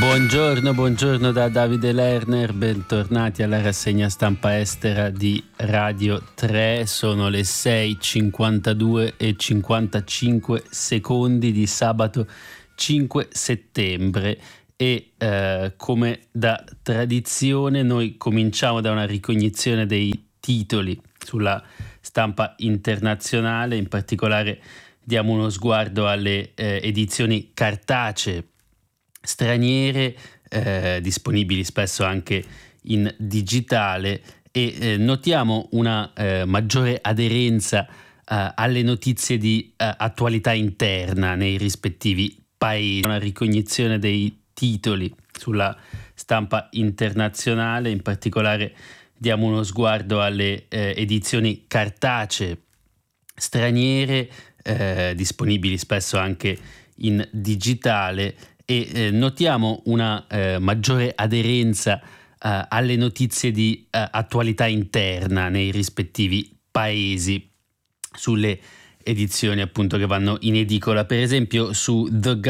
Buongiorno da Davide Lerner, bentornati alla rassegna stampa estera di Radio 3. Sono le 6:52 e 55 secondi di sabato 5 settembre e come da tradizione noi cominciamo da una ricognizione dei titoli sulla stampa internazionale. In particolare diamo uno sguardo alle edizioni cartacee straniere, disponibili spesso anche in digitale, e notiamo una maggiore aderenza alle notizie di attualità interna nei rispettivi paesi. Una ricognizione dei titoli sulla stampa internazionale, in particolare diamo uno sguardo alle edizioni cartacee straniere, disponibili spesso anche in digitale, e notiamo una maggiore aderenza alle notizie di attualità interna nei rispettivi paesi sulle edizioni appunto che vanno in edicola. Per esempio su The